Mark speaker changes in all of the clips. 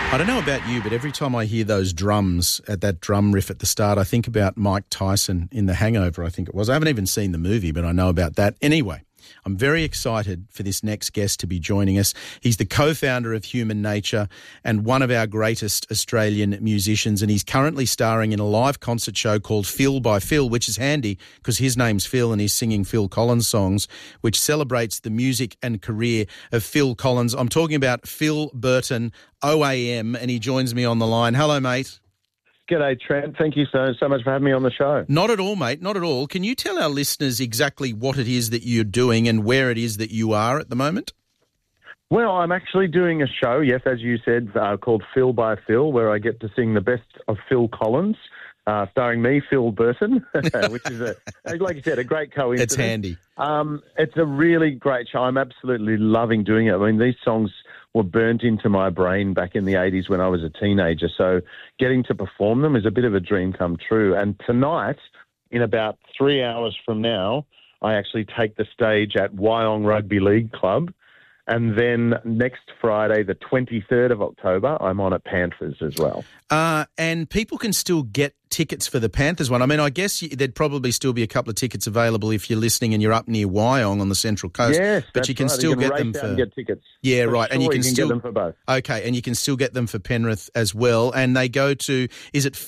Speaker 1: I don't know about you, but every time I hear those drums at that drum riff at the start, I think about Mike Tyson in The Hangover, I think it was. I haven't even seen the movie, but I know about that. Anyway, I'm very excited for this next guest to be joining us. He's the co-founder of Human Nature and one of our greatest Australian musicians, and he's currently starring in a live concert show called Phil by Phil, which is handy because his name's Phil and he's singing Phil Collins songs, which celebrates the music and career of Phil Collins. I'm talking about Phil Burton, OAM, and he joins me on the line. Hello, mate.
Speaker 2: G'day, Trent. Thank you so much for having me on the show.
Speaker 1: Not at all, mate. Not at all. Can you tell our listeners exactly what it is that you're doing and where it is that you are at the moment?
Speaker 2: Well, I'm actually doing a show, yes, as you said, called Phil by Phil, where I get to sing the best of Phil Collins, starring me, Phil Burton, which is, like you said, a great coincidence.
Speaker 1: It's handy.
Speaker 2: It's a really great show. I'm absolutely loving doing it. I mean, these songs were burnt into my brain back in the 80s when I was a teenager. So getting to perform them is a bit of a dream come true. And tonight, in about 3 hours from now, I actually take the stage at Wyong Rugby League Club. And then next Friday, the 23rd of October, I'm on at Panthers as well.
Speaker 1: And people can still get tickets for the Panthers one. I mean, I guess there'd probably still be a couple of tickets available if you're listening and you're up near Wyong on the Central Coast.
Speaker 2: Yes,
Speaker 1: but you can still get them for.
Speaker 2: Get tickets.
Speaker 1: Yeah, right.
Speaker 2: Sure,
Speaker 1: and you can still
Speaker 2: get them for both.
Speaker 1: Okay, and you can still get them for Penrith as well. And they go to, is it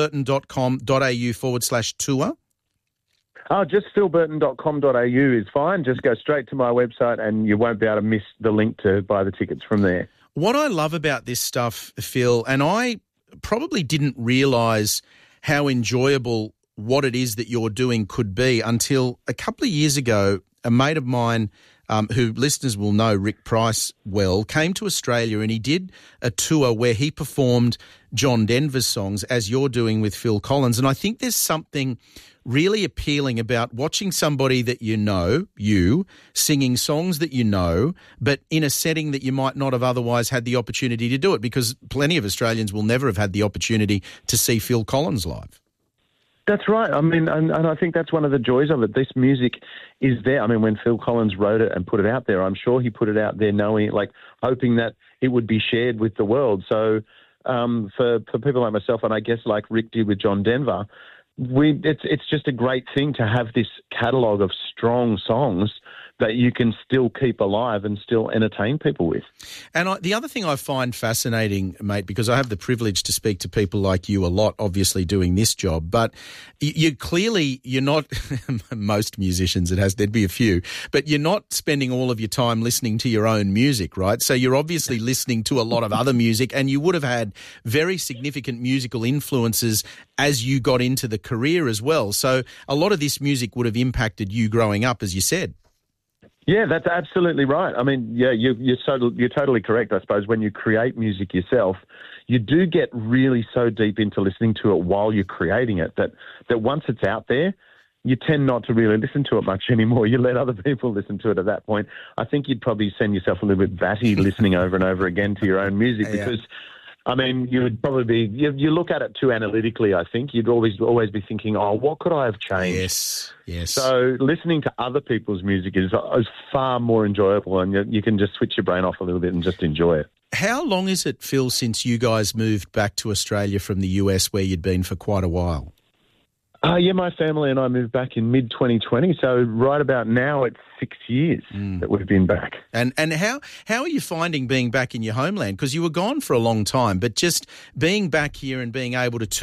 Speaker 1: philburton.com.au/tour?
Speaker 2: Oh, just philburton.com.au is fine. Just go straight to my website and you won't be able to miss the link to buy the tickets from there.
Speaker 1: What I love about this stuff, Phil, and I probably didn't realise how enjoyable what it is that you're doing could be until a couple of years ago, a mate of mine who listeners will know, Rick Price, well, came to Australia and he did a tour where he performed John Denver's songs as you're doing with Phil Collins. And I think there's something really appealing about watching somebody that you know, singing songs that you know, but in a setting that you might not have otherwise had the opportunity to do it, because plenty of Australians will never have had the opportunity to see Phil Collins live.
Speaker 2: That's right. I mean, and I think that's one of the joys of it. This music is there. I mean, when Phil Collins wrote it and put it out there, I'm sure he put it out there knowing, like, hoping that it would be shared with the world. So for people like myself, and I guess like Rick did with John Denver, it's just a great thing to have this catalogue of strong songs that you can still keep alive and still entertain people with.
Speaker 1: And the other thing I find fascinating, mate, because I have the privilege to speak to people like you a lot, obviously doing this job, but you're not, most musicians, there'd be a few, but you're not spending all of your time listening to your own music, right? So you're obviously listening to a lot of other music, and you would have had very significant musical influences as you got into the career as well. So a lot of this music would have impacted you growing up, as you said.
Speaker 2: Yeah, that's absolutely right. I mean, yeah, you're totally correct. I suppose when you create music yourself, you do get really so deep into listening to it while you're creating it that once it's out there, you tend not to really listen to it much anymore. You let other people listen to it at that point. I think you'd probably send yourself a little bit batty listening over and over again to your own music because, I mean, you would probably be, you look at it too analytically, I think. You'd always be thinking, oh, what could I have changed?
Speaker 1: Yes.
Speaker 2: So listening to other people's music is far more enjoyable, and you can just switch your brain off a little bit and just enjoy it.
Speaker 1: How long is it, Phil, since you guys moved back to Australia from the US where you'd been for quite a while?
Speaker 2: Yeah, my family and I moved back in mid-2020, so right about now it's 6 years that we've been back.
Speaker 1: And how are you finding being back in your homeland? Because you were gone for a long time, but just being back here and being able to